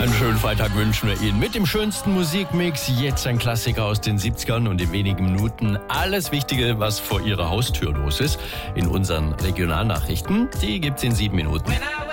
Einen schönen Freitag wünschen wir Ihnen mit dem schönsten Musikmix. Jetzt ein Klassiker aus den 70ern und in wenigen Minuten alles Wichtige, was vor Ihrer Haustür los ist. In unseren Regionalnachrichten, die gibt's in 7 Minuten.